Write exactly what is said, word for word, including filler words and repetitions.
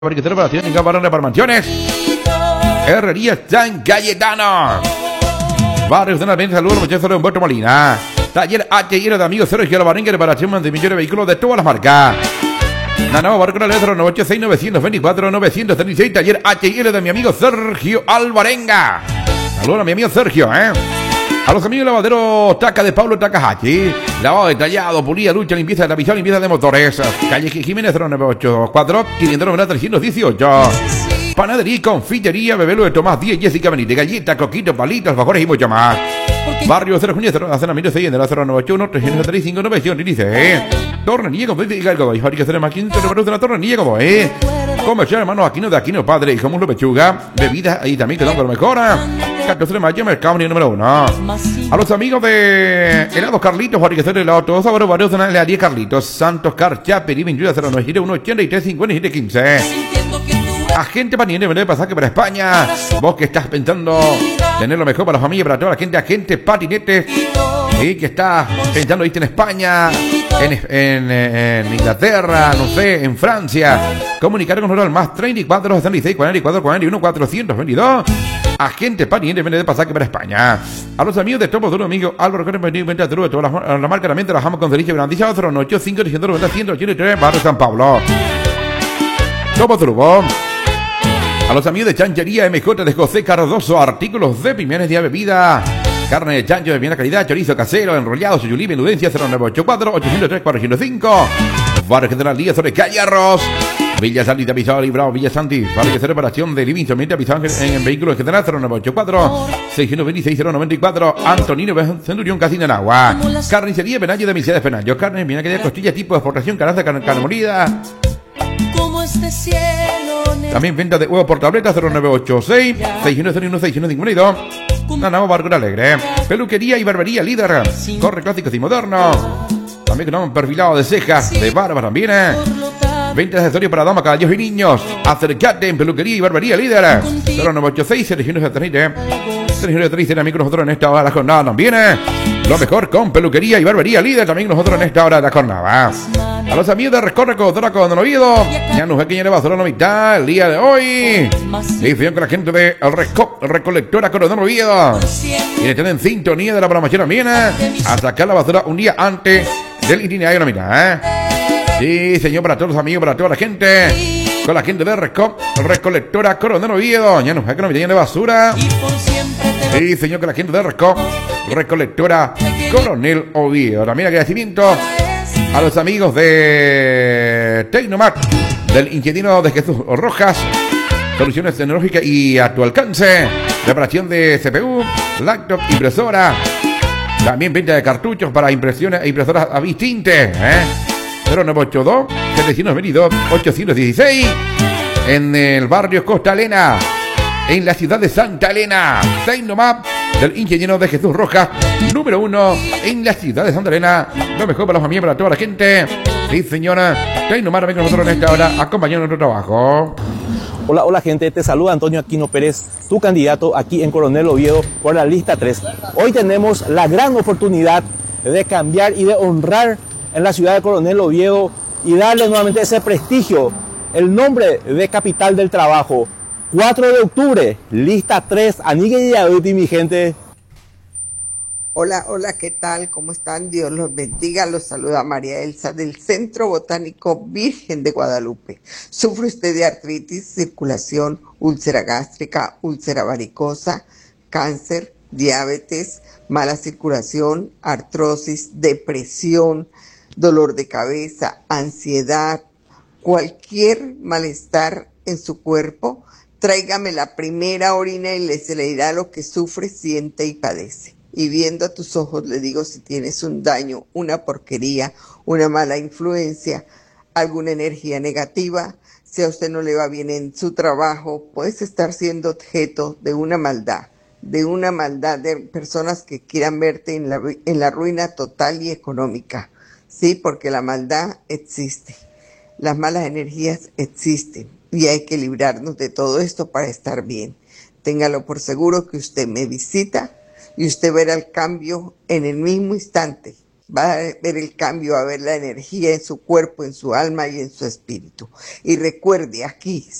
Para que preparación en Camarón de Parmansiones. Herrería San Cayetano. Barrios de Nalmente, saludos, muchachos de Humberto Molina. Taller H I R de amigos Sergio Alvarenga, reparación de millones de vehículos de todas las marcas. La nueva barco letra nueve ocho seis nueve dos cuatro nueve tres seis. Taller H I R de mi amigo Sergio Alvarenga. Saludos a mi amigo Sergio, eh. A los amigos lavaderos Taca de Pablo Takahashi. Lavado detallado, pulida, lucha, limpieza de la visión, limpieza de motores. Calle Jiménez cero nueve ocho cuatro, quinientos noventa, trescientos dieciocho. Panadería y confitería, Bebelo de Tomás Díaz, Jessica Benítez, galletas, coquitos, palitos, bajores y mucho más. Barrio cero Junio, Acenamiento seis de la cero nueve ocho uno, trescientos treinta y cinco, novecientos dice. Tornanilla con y galgo, y fábrica de máquinas, te reproduce la tornanilla como es. Comercial hermano Aquino de Aquino Padre, hijo muslo pechuga, bebidas ahí también que dan con lo mejor. catorce de mayo, mercado número uno. A los amigos de Helado Carlitos, fabricación de helado, todos sabores varios de la heladería Carlitos, Santos Carcha, Perimen, Yuya cero nueve uno, ochenta y tres, cincuenta y siete, quince. Agente Paniente, vender pasaje para España. Vos que estás pensando tener lo mejor para la familia, para toda la gente, agente Patinete, y que está pensando irte en España, en, en, en Inglaterra, no sé, en Francia. Comunicar con nosotros al más treinta y cuatro, sesenta y seis, cuarenta y cuatro, cuarenta y uno, cuatrocientos veintidós. Agente Paniente, vende de pasaje para España. A los amigos de Topo Duro, amigo Álvaro Correa, venta de toda la, la marca, también trabajamos con Felicia Grandísima, cero ocho cinco, trescientos noventa, ciento ochenta y tres, Barrio San Pablo. Topo Duro. A los amigos de Chanchería M J de José Cardoso, artículos de primeras de bebida, carne de chancho de buena calidad, chorizo casero, enrollado, suyulí, menudencia, cero nueve ocho cuatro, ochocientos tres, cuatrocientos cinco. Barrio General Díaz sobre Calle Arroz. Villa Santi, tapizado, librado, Villa Santi. Barrio de reparación de Livingston, tapizado en, en vehículos en general, cero nueve ocho cuatro, seiscientos veintiséis, cero noventa y cuatro. Antonino Centurión, Casino en Agua. Carnicería Penallo de Mercedes Penallo. Carne, bien aquella costilla, tipo de exportación, caraza, carne, carne molida. También venta de huevos por tableta, cero nueve ocho seis, seiscientos uno, seiscientos cincuenta y dos. Nanamo Barco Alegre. Peluquería y barbería líder. Corre clásicos y modernos. También que no perfilado de cejas, de barba también, eh. Venta de accesorios para damas, caballos y niños. Acércate en peluquería y barbería líder. cero nueve ocho seis, seiscientos setenta y tres. seiscientos treinta también con nosotros en esta hora de la jornada también, eh. Lo mejor con peluquería y barbería líder también nosotros en esta hora de la jornada. A los amigos de Recorre Codora con Oviedo, ya no sé quién lleva solo la mitad el día de hoy. Dice con la gente de Reco Recolectora Coronel Oviedo. Y están en sintonía de la programación también, eh. A sacar la basura un día antes del itinerario de la mitad, eh. Sí, señor, para todos los amigos, para toda la gente. Con la gente de Reco Recolectora Coronel Oviedo. Ya no sé que no me de basura. Sí, señor, con la gente de Reco Recolectora Coronel Oviedo. También agradecimiento a los amigos de Tecnomac, del ingeniero de Jesús Rojas, soluciones tecnológicas y a tu alcance, reparación de C P U, laptop, impresora, también venta de cartuchos para impresiones e impresoras a Vistinte, ¿eh? cero nueve ocho dos, setecientos veintidós, ochocientos dieciséis, en el barrio Costa Elena, en la ciudad de Santa Elena. Tecnomac, del ingeniero de Jesús Rojas, número uno en la ciudad de Santa Elena. Lo mejor para los amigos, para toda la gente. Sí, señora. Tecnomac, venga nosotros en esta hora, acompañando nuestro trabajo. Hola, hola gente, te saluda Antonio Aquino Pérez, tu candidato aquí en Coronel Oviedo por la lista tres. Hoy tenemos la gran oportunidad de cambiar y de honrar en la ciudad de Coronel Oviedo y darle nuevamente ese prestigio, el nombre de capital del trabajo. cuatro de octubre, lista tres, Anigue y Aduti, mi gente. Hola, hola, ¿qué tal? ¿Cómo están? Dios los bendiga. Los saluda María Elsa del Centro Botánico Virgen de Guadalupe. ¿Sufre usted de artritis, circulación, úlcera gástrica, úlcera varicosa, cáncer, diabetes, mala circulación, artrosis, depresión, dolor de cabeza, ansiedad, cualquier malestar en su cuerpo? Tráigame la primera orina y le se le dirá lo que sufre, siente y padece. Y viendo a tus ojos le digo si tienes un daño, una porquería, una mala influencia, alguna energía negativa. Si a usted no le va bien en su trabajo, puedes estar siendo objeto de una maldad, de una maldad de personas que quieran verte en la, en la ruina total y económica. Sí, porque la maldad existe, las malas energías existen y hay que librarnos de todo esto para estar bien. Téngalo por seguro que usted me visita y usted verá el cambio en el mismo instante. va a ver el cambio, va a ver la energía en su cuerpo, en su alma y en su espíritu. Y recuerde, aquí